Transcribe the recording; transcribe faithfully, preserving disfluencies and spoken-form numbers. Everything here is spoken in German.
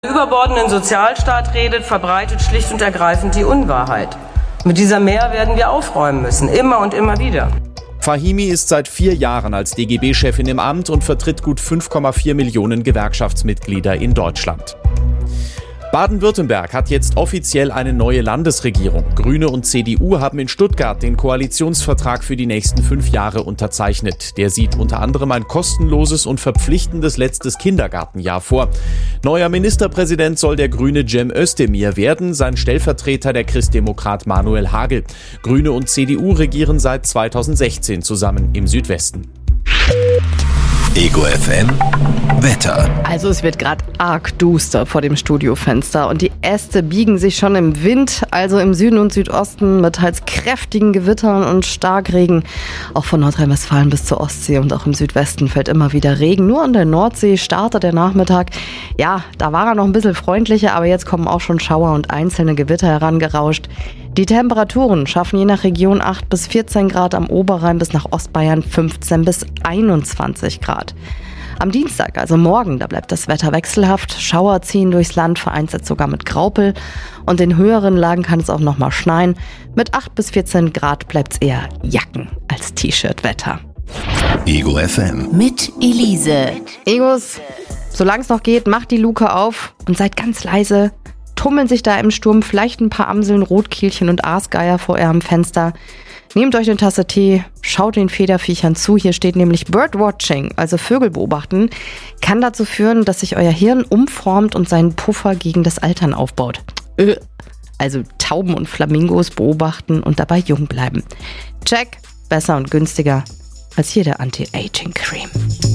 überbordenden Sozialstaat redet, verbreitet schlicht und ergreifend die Unwahrheit. Mit dieser Mehr werden wir aufräumen müssen, immer und immer wieder. Fahimi ist seit vier Jahren als D G B-Chefin im Amt und vertritt gut fünf Komma vier Millionen Gewerkschaftsmitglieder in Deutschland. Baden-Württemberg hat jetzt offiziell eine neue Landesregierung. Grüne und C D U haben in Stuttgart den Koalitionsvertrag für die nächsten fünf Jahre unterzeichnet. Der sieht unter anderem ein kostenloses und verpflichtendes letztes Kindergartenjahr vor. Neuer Ministerpräsident soll der Grüne Cem Özdemir werden, sein Stellvertreter der Christdemokrat Manuel Hagel. Grüne und C D U regieren seit zweitausendsechzehn zusammen im Südwesten. Ego F M Wetter. Also es wird gerade arg duster vor dem Studiofenster und die Äste biegen sich schon im Wind, also im Süden und Südosten mit teils kräftigen Gewittern und Starkregen. Auch von Nordrhein-Westfalen bis zur Ostsee und auch im Südwesten fällt immer wieder Regen. Nur an der Nordsee startet der Nachmittag. Ja, da war er noch ein bisschen freundlicher, aber jetzt kommen auch schon Schauer und einzelne Gewitter herangerauscht. Die Temperaturen schaffen je nach Region acht bis vierzehn Grad, am Oberrhein bis nach Ostbayern fünfzehn bis einundzwanzig Grad. Am Dienstag, also morgen, da bleibt das Wetter wechselhaft. Schauer ziehen durchs Land, vereinzelt sogar mit Graupel. Und in höheren Lagen kann es auch noch mal schneien. Mit acht bis vierzehn Grad bleibt es eher Jacken als T-Shirt-Wetter. Ego F M. Mit Elise. Egos, solange es noch geht, macht die Luke auf und seid ganz leise. Tummeln sich da im Sturm vielleicht ein paar Amseln, Rotkehlchen und Aasgeier vor eurem Fenster. Nehmt euch eine Tasse Tee, schaut den Federviechern zu. Hier steht nämlich Birdwatching, also Vögel beobachten, kann dazu führen, dass sich euer Hirn umformt und seinen Puffer gegen das Altern aufbaut. Also Tauben und Flamingos beobachten und dabei jung bleiben. Check, besser und günstiger als hier der Anti-Aging-Cream.